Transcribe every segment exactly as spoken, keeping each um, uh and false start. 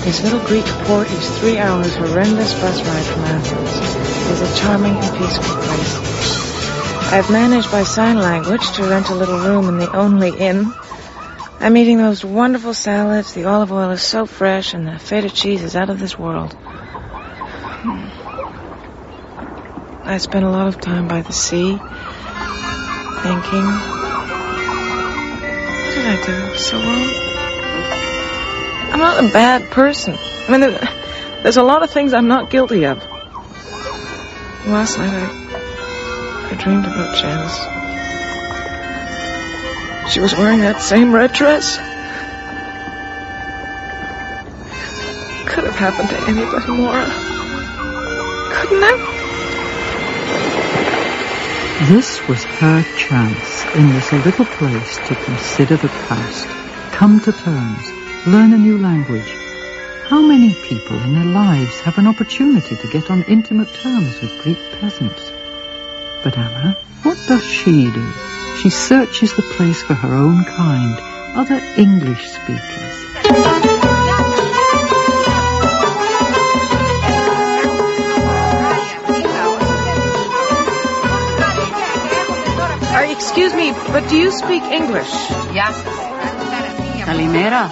This little Greek port is three hours horrendous bus ride from Athens. It is a charming and peaceful place. I've managed by sign language to rent a little room in the only inn. I'm eating the most wonderful salads, the olive oil is so fresh, and the feta cheese is out of this world. I spent a lot of time by the sea, thinking, what did I do so wrong? I'm not a bad person. I mean, there's a lot of things I'm not guilty of. Last night I, I dreamed about Janice. She was wearing that same red dress. Could have happened to anybody, Maura. Couldn't have? This was her chance in this little place to consider the past, come to terms, learn a new language. How many people in their lives have an opportunity to get on intimate terms with Greek peasants? But Anna, what does she do? She searches the place for her own kind, other English speakers. Uh, excuse me, but do you speak English? Yes. Kalimera.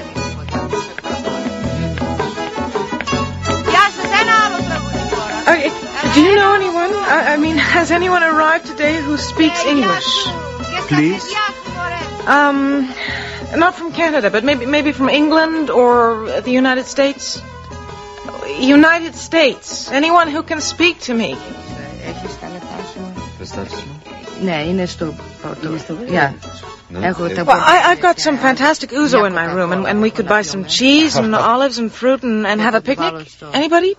Uh, do you know anyone? I, I mean, has anyone arrived today who speaks English? Please? Um, not from Canada, but maybe maybe from England or the United States. United States. Anyone who can speak to me. Ναι, είναι στο πρώτο. Yeah. Well, I, I've got some fantastic ouzo in my room, and, and we could buy some cheese and olives and fruit and, and have a picnic. Anybody?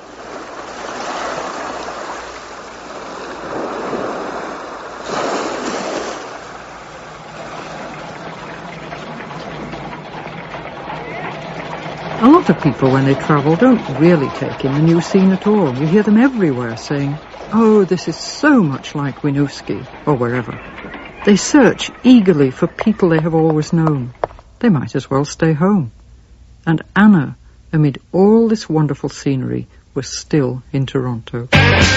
A lot of people, when they travel, don't really take in the new scene at all. You hear them everywhere saying, oh, this is so much like Winooski, or wherever. They search eagerly for people they have always known. They might as well stay home. And Anna, amid all this wonderful scenery, was still in Toronto.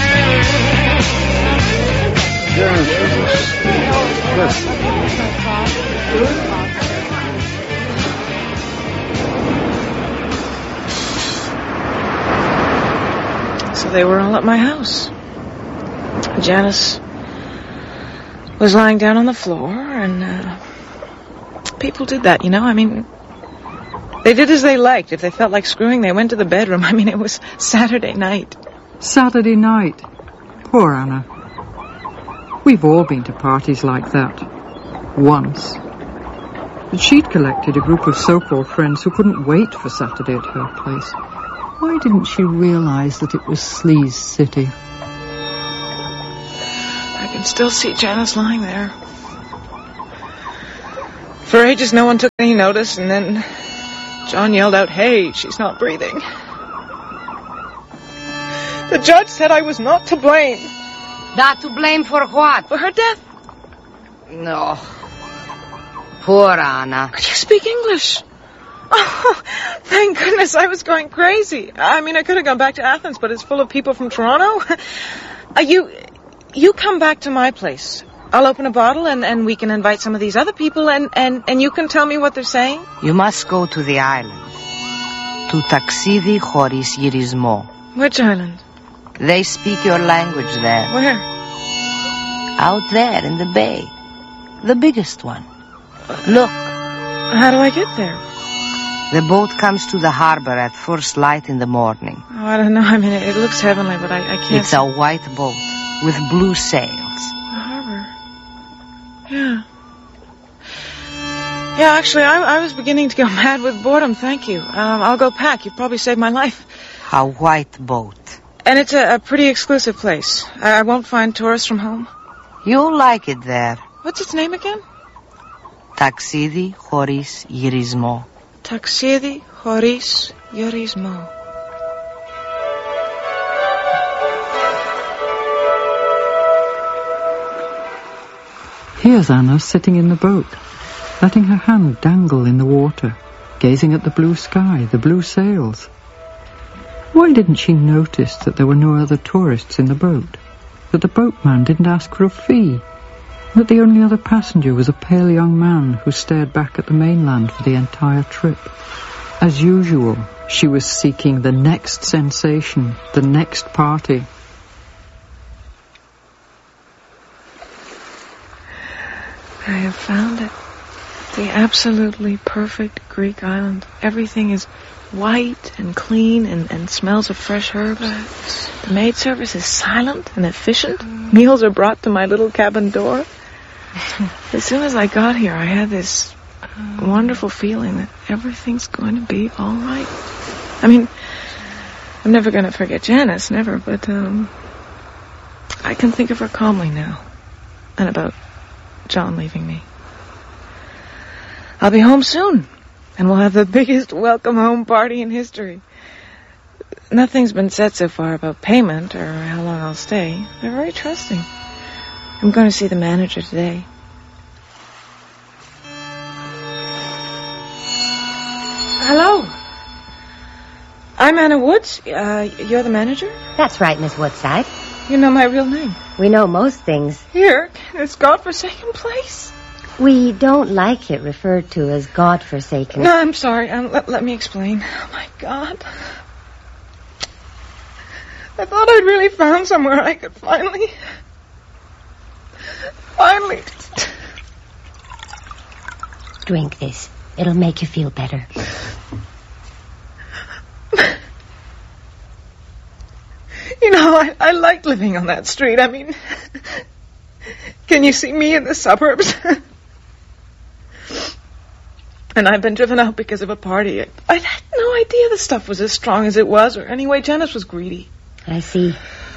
So they were all at my house. Janice was lying down on the floor, and uh, people did that, you know. I mean, they did as they liked. If they felt like screwing, they went to the bedroom. I mean, it was Saturday night. Saturday night. Poor Anna. We've all been to parties like that. Once. But she'd collected a group of so-called friends who couldn't wait for Saturday at her place. Why didn't she realize that it was Sleaze City? I can still see Janice lying there. For ages, no one took any notice, and then John yelled out, hey, she's not breathing. The judge said I was not to blame. Not to blame for what? For her death. No. Poor Anna. Could you speak English? Oh, thank goodness, I was going crazy. I mean, I could have gone back to Athens, but it's full of people from Toronto. Uh, you, you come back to my place. I'll open a bottle, and, and we can invite some of these other people, and, and, and you can tell me what they're saying. You must go to the island. To Taxidi Choris Girismo. Which island? They speak your language there. Where? Out there in the bay. The biggest one. Look. How do I get there? The boat comes to the harbor at first light in the morning. Oh, I don't know. I mean, it, it looks heavenly, but I, I can't... It's a white boat with blue sails. The harbor. Yeah. Yeah, actually, I, I was beginning to go mad with boredom, thank you. Um, I'll go pack. You've probably saved my life. A white boat. And it's a, a pretty exclusive place. I, I won't find tourists from home. You'll like it there. What's its name again? Taxidi Choris Girismo. Taxidi Choris Girismo. Here's Anna sitting in the boat, letting her hand dangle in the water. gazing at the blue sky, the blue sails. Why didn't she notice that there were no other tourists in the boat, that the boatman didn't ask for a fee, that the only other passenger was a pale young man who stared back at the mainland for the entire trip? As usual, she was seeking the next sensation, the next party. I have found it. The absolutely perfect Greek island. Everything is white and clean and, and smells of fresh herbs. The maid service is silent and efficient. Meals are brought to my little cabin door. As soon as I got here, I had this wonderful feeling that everything's going to be all right. I mean, I'm never going to forget Janice, never, but um, I can think of her calmly now. And about John leaving me. I'll be home soon, and we'll have the biggest welcome home party in history. Nothing's been said so far about payment or how long I'll stay. They're very trusting. I'm going to see the manager today. Hello. I'm Anna Woods. Uh, you're the manager? That's right, Miss Woodside. You know my real name. We know most things. Here, this godforsaken place. We don't like it referred to as godforsaken. No, I'm sorry. Um, let, let me explain. Oh, my God. I thought I'd really found somewhere I could finally... Finally... Drink this. It'll make you feel better. You know, I, I like living on that street. I mean, can you see me in the suburbs? And I've been driven out because of a party. I, I had no idea the stuff was as strong as it was, or anyway, Janice was greedy. I see.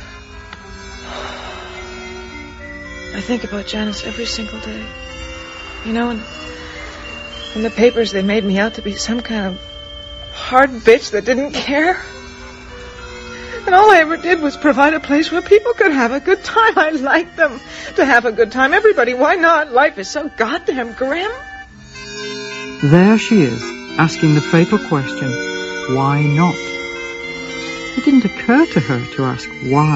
I think about Janice every single day. You know, and in the papers they made me out to be some kind of hard bitch that didn't care. And all I ever did was provide a place where people could have a good time. I like them to have a good time. Everybody, why not? Life is so goddamn grim. There she is, asking the fatal question, why not? It didn't occur to her to ask why.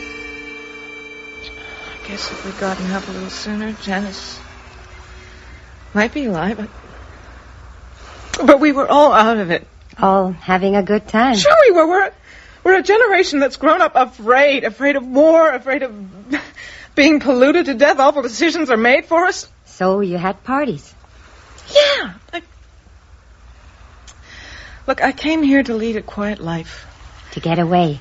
I guess if we'd gotten help a little sooner, Janice might be alive, but... But we were all out of it. All having a good time. Sure we were. We're... We're a generation that's grown up afraid, afraid of war, afraid of being polluted to death. Awful decisions are made for us. So you had parties? Yeah. I... Look, I came here to lead a quiet life. To get away.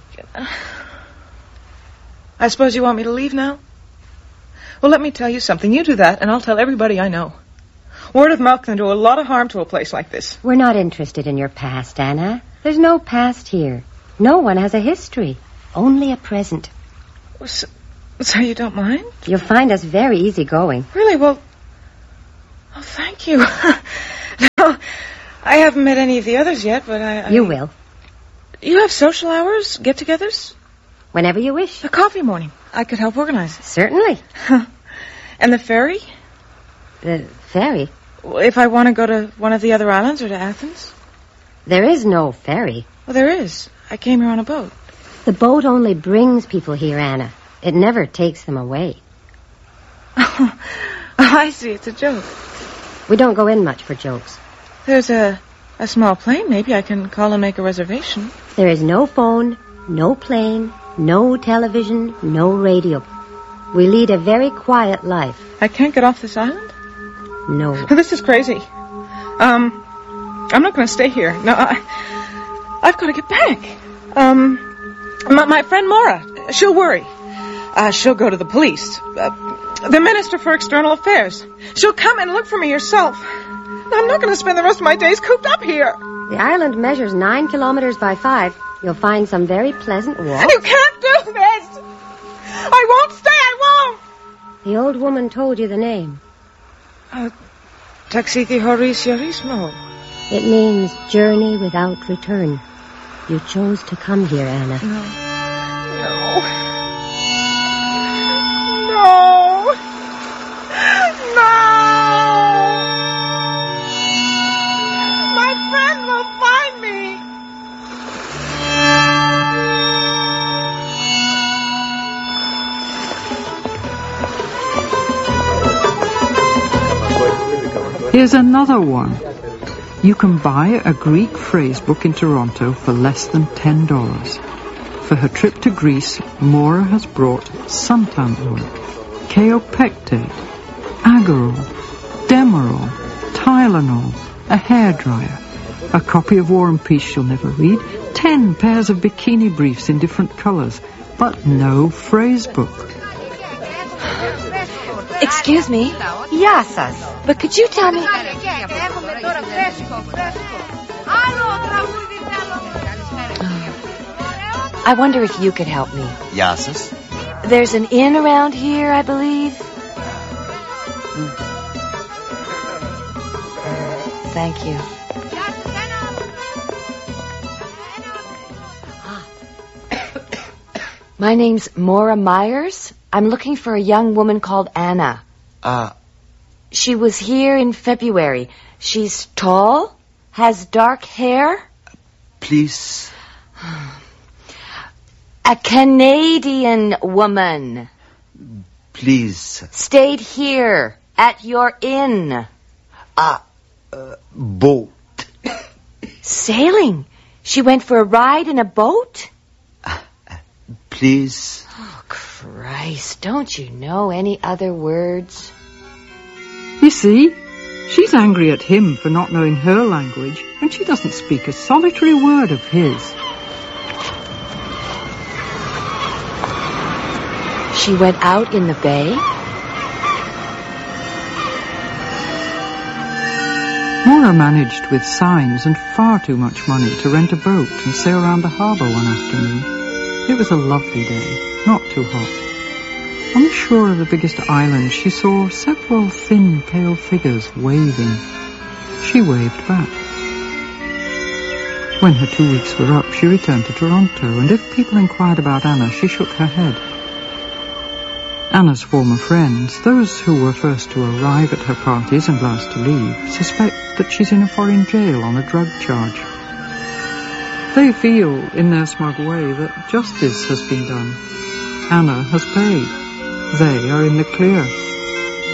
I suppose you want me to leave now? Well, let me tell you something. You do that, and I'll tell everybody I know. Word of mouth can do a lot of harm to a place like this. We're not interested in your past, Anna. There's no past here. No one has a history, only a present. So, so you don't mind? You'll find us very easygoing. Really? Well, oh, thank you. No, I haven't met any of the others yet, but I, I... You will. You have social hours, get-togethers? Whenever you wish. A coffee morning. I could help organize it. Certainly. And the ferry? The ferry? If I want to go to one of the other islands or to Athens? There is no ferry. Well, there is. I came here on a boat. The boat only brings people here, Anna. It never takes them away. Oh, I see. It's a joke. We don't go in much for jokes. There's a, a small plane. Maybe I can call and make a reservation. There is no phone, no plane, no television, no radio. We lead a very quiet life. I can't get off this island? No. This is crazy. Um, I'm not going to stay here. No, I, I've got to get back. Um, my, my friend Maura, she'll worry. Uh, she'll go to the police. Uh, the Minister for External Affairs. She'll come and look for me herself. I'm not going to spend the rest of my days cooped up here. The island measures nine kilometers by five. You'll find some very pleasant walks. You can't do this! I won't stay, I won't! The old woman told you the name. Uh, Taxithi Horis Yarismo. It means journey without return. You chose to come here, Anna. No. No. No. No. My friend! Here's another one. You can buy a Greek phrase book in Toronto for less than ten dollars. For her trip to Greece, Maura has brought suntan oil, kaopectate, Agarol, Demerol, Tylenol, a hairdryer, a copy of War and Peace she'll never read, ten pairs of bikini briefs in different colours, but no phrase book. Excuse me? Yassas. But could you tell me... I wonder if you could help me. Yassas? There's an inn around here, I believe. Thank you. My name's Maura Myers. I'm looking for a young woman called Anna. Uh... She was here in February. She's tall, has dark hair. Please... A Canadian woman. Please... Stayed here, at your inn. Ah, uh, boat. Sailing? She went for a ride in a boat? Please... Oh, Christ, don't you know any other words? You see, she's angry at him for not knowing her language, and she doesn't speak a solitary word of his. She went out in the bay? Maura managed with signs and far too much money to rent a boat and sail around the harbour one afternoon. It was a lovely day, not too hot. On the shore of the biggest island, she saw several thin, pale figures waving. She waved back. When her two weeks were up, she returned to Toronto, and if people inquired about Anna, she shook her head. Anna's former friends, those who were first to arrive at her parties and last to leave, suspect that she's in a foreign jail on a drug charge. They feel, in their smug way, that justice has been done. Anna has paid. They are in the clear.